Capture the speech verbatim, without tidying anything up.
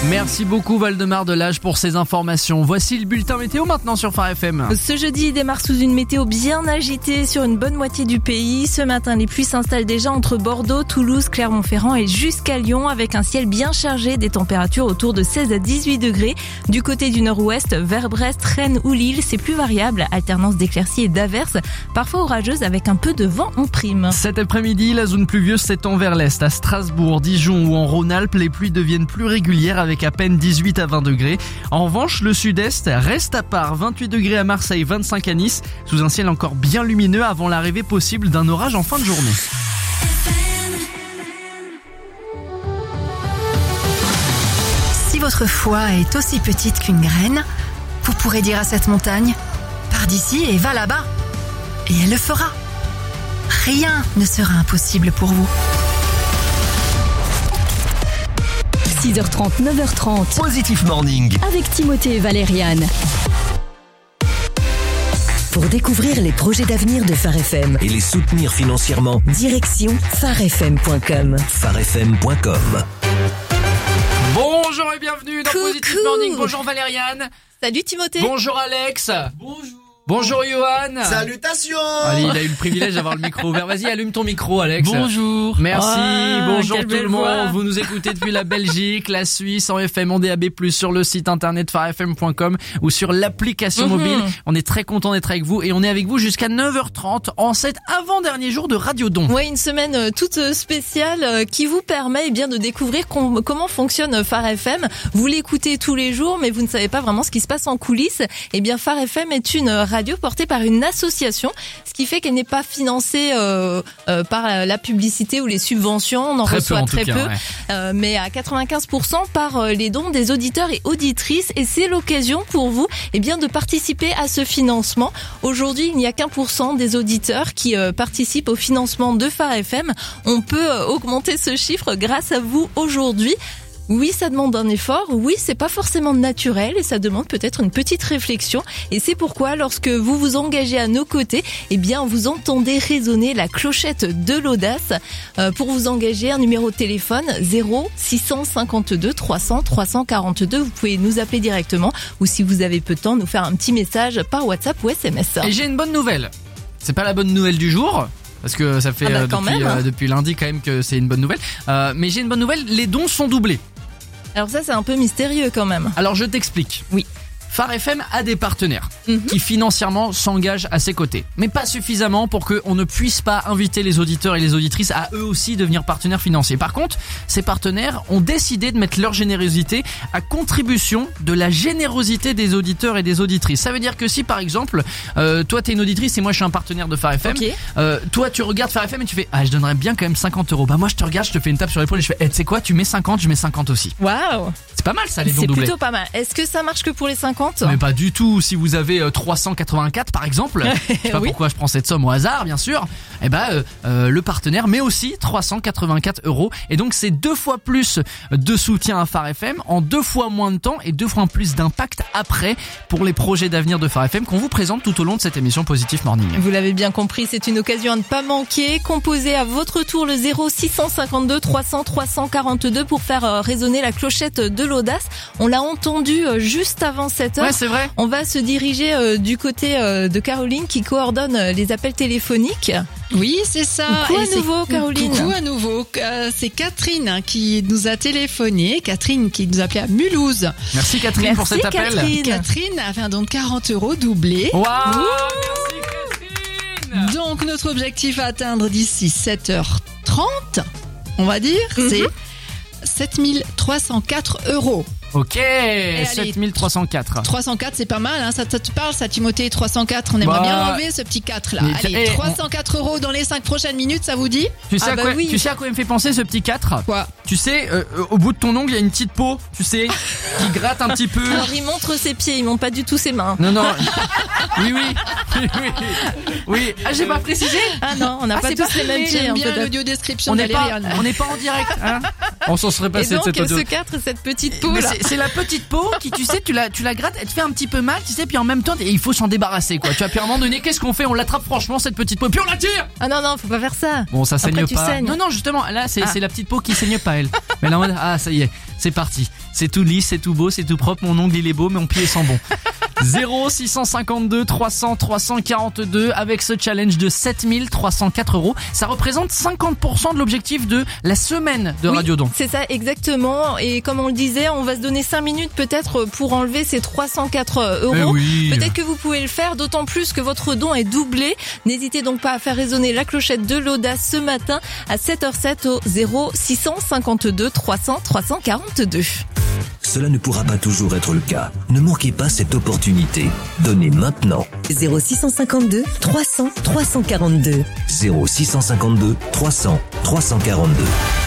Merci beaucoup Valdemar Delage pour ces informations. Voici le bulletin météo maintenant sur Phare F M. Ce jeudi démarre sous une météo bien agitée sur une bonne moitié du pays. Ce matin, les pluies s'installent déjà entre Bordeaux, Toulouse, Clermont-Ferrand et jusqu'à Lyon avec un ciel bien chargé, des températures autour de seize à dix-huit degrés. Du côté du nord-ouest, vers Brest, Rennes ou Lille, c'est plus variable, alternance d'éclaircies et d'averses, parfois orageuses avec un peu de vent en prime. Cet après-midi, la zone pluvieuse s'étend vers l'est. À Strasbourg, Dijon ou en Rhône-Alpes, les pluies deviennent plus régulières avec à peine dix-huit à vingt degrés. En revanche, le sud-est reste à part. vingt-huit degrés à Marseille, vingt-cinq à Nice, sous un ciel encore bien lumineux avant l'arrivée possible d'un orage en fin de journée. Si votre foi est aussi petite qu'une graine, vous pourrez dire à cette montagne, pars d'ici et va là-bas. Et elle le fera. Rien ne sera impossible pour vous. six heures trente, neuf heures trente. Positif Morning. Avec Timothée et Valériane. Pour découvrir les projets d'avenir de Phare F M Et les soutenir financièrement, direction phare f m point com. phare f m point com. Bonjour et bienvenue dans Coucou. Positif Morning. Bonjour Valériane. Salut Timothée. Bonjour Alex. Bonjour. Bonjour Johan. Salutations. Allez, il a eu le privilège d'avoir le micro ouvert. Vas-y, allume ton micro, Alex. Bonjour. Merci. Ah, Bonjour quelle tout le belle monde. voix. Vous nous écoutez depuis la Belgique, la Suisse, en F M, en D A B plus, sur le site internet phare f m point com ou sur l'application Mm-hmm. mobile. On est très content d'être avec vous et on est avec vous jusqu'à neuf heures trente en cet avant-dernier jour de Radiodon. Ouais, une semaine euh, toute euh, spéciale euh, qui vous permet eh bien de découvrir com- comment fonctionne euh, Phare F M. Vous l'écoutez tous les jours, mais vous ne savez pas vraiment ce qui se passe en coulisses. Eh bien, Phare F M est une euh, radio portée par une association, ce qui fait qu'elle n'est pas financée euh, euh, par la, la publicité ou les subventions. On en Très peu, reçoit en tout très cas, peu, ouais. euh, mais à quatre-vingt-quinze pour cent par euh, les dons des auditeurs et auditrices. Et c'est l'occasion pour vous, eh bien, de participer à ce financement. Aujourd'hui, il n'y a qu'un pour cent des auditeurs qui euh, participent au financement de Phare F M. On peut euh, augmenter ce chiffre grâce à vous aujourd'hui. Oui, ça demande un effort. Oui, c'est pas forcément naturel et ça demande peut-être une petite réflexion. Et c'est pourquoi, lorsque vous vous engagez à nos côtés, eh bien, vous entendez résonner la clochette de l'audace. Euh, pour vous engager, un numéro de téléphone zéro six cent cinquante-deux trois cents trois cent quarante-deux. Vous pouvez nous appeler directement ou si vous avez peu de temps, nous faire un petit message par WhatsApp ou S M S. Et j'ai une bonne nouvelle. C'est pas la bonne nouvelle du jour. Parce que ça fait Ah bah, euh, quand depuis, même, hein. euh, depuis lundi quand même que c'est une bonne nouvelle. Euh, mais j'ai une bonne nouvelle, les dons sont doublés. Alors ça, c'est un peu mystérieux quand même. Alors je t'explique. Oui. Phare F M a des partenaires Mhm. qui financièrement s'engagent à ses côtés, mais pas suffisamment pour qu'on ne puisse pas inviter les auditeurs et les auditrices à eux aussi devenir partenaires financiers. Par contre, ces partenaires ont décidé de mettre leur générosité à contribution de la générosité des auditeurs et des auditrices. Ça veut dire que si par exemple, euh, toi t'es une auditrice et moi je suis un partenaire de Phare F M, Ok. euh, toi tu regardes Phare F M et tu fais ah je donnerais bien quand même cinquante euros. Bah moi je te regarde, je te fais une tape sur l'épaule et je fais eh, tu sais quoi, tu mets cinquante, je mets cinquante aussi. Waouh, C'est pas mal ça les dons c'est doublés. plutôt pas mal. Est-ce que ça marche que pour les cinquante? Mais pas du tout. Si vous avez euh, trois cent quatre-vingt-quatre par exemple, je sais pas Oui. pourquoi je prends cette somme au hasard, bien sûr. Eh ben, euh, euh, le partenaire met aussi trois cent quatre-vingt-quatre euros. Et donc c'est deux fois plus de soutien à Phare F M en deux fois moins de temps et deux fois plus d'impact après pour les projets d'avenir de Phare F M qu'on vous présente tout au long de cette émission Positif Morning. Vous l'avez bien compris, c'est une occasion à ne pas manquer. Composez à votre tour le zéro six cent cinquante-deux trois cents trois cent quarante-deux pour faire euh, résonner la clochette de l'audace. On l'a entendu euh, juste avant cette heure. Ouais, c'est vrai. On va se diriger euh, du côté euh, de Caroline qui coordonne euh, les appels téléphoniques. Oui, c'est ça. Coucou à Et c'est- nouveau, Caroline. Coucou à nouveau. Euh, c'est Catherine hein, qui nous a téléphoné. Catherine qui nous a appelé à Mulhouse. Merci Catherine Merci pour cet appel. Catherine. Catherine avait un don de quarante euros doublé. Waouh, merci Catherine. Donc notre objectif à atteindre d'ici sept heures trente, on va dire, c'est sept mille trois cent quatre euros. Ok, allez. sept mille trois cent quatre. trois cent quatre, c'est pas mal, hein. ça, ça te parle, ça, Timothée, trois cent quatre. On aimerait Bah, bien enlever ce petit quatre là. mais Allez, eh, trois cent quatre euros dans les cinq prochaines minutes, ça vous dit? Tu sais, Ah à bah quoi, oui. tu sais à quoi il me fait penser ce petit quatre? Quoi? Tu sais, euh, euh, au bout de ton ongle, il y a une petite peau, tu sais, qui gratte un petit peu. Alors il montre ses pieds, il montre pas du tout ses mains. Non, non. Oui, oui. Oui, oui. Oui. Ah, j'ai pas précisé. Ah non, on n'a Ah, pas c'est tous pas les mêmes filmé, pieds. J'aime un bien peu de- l'audio description On de n'est pas, Valériane. on n'est pas en direct, hein. On s'en serait Et passé de donc, cette audio. ce quatre, cette petite peau Mais là. c'est, c'est la petite peau qui, tu sais, tu la, tu la grattes, elle te fait un petit peu mal, tu sais, puis en même temps, il faut s'en débarrasser, quoi. Tu vois, puis à un moment donné, qu'est-ce qu'on fait? On l'attrape franchement, cette petite peau, puis on la tire! Ah non, non, faut pas faire ça. Bon, ça saigne Après, tu pas. saignes. Non, non, justement, là, c'est, Ah. c'est la petite peau qui saigne pas, elle. Mais là, en mode, ah, ça y est, c'est parti. C'est tout lisse, c'est tout beau, c'est tout propre, mon ongle il est beau, mais mon pied sent bon. zéro six cent cinquante-deux trois cents trois cent quarante-deux avec ce challenge de sept mille trois cent quatre euros. Ça représente cinquante pour cent de l'objectif de la semaine de Oui, Radio Don. C'est ça, exactement. Et comme on le disait, on va se donner cinq minutes peut-être pour enlever ces trois cent quatre euros. Eh oui. Peut-être que vous pouvez le faire, d'autant plus que votre don est doublé. N'hésitez donc pas à faire résonner la clochette de l'audace ce matin à sept heures sept au zéro six cent cinquante-deux trois cents trois cent quarante-deux. Cela ne pourra pas toujours être le cas. Ne manquez pas cette opportunité. Donnez maintenant. zéro six cent cinquante-deux trois cents trois cent quarante-deux. zéro six cent cinquante-deux trois cents trois cent quarante-deux.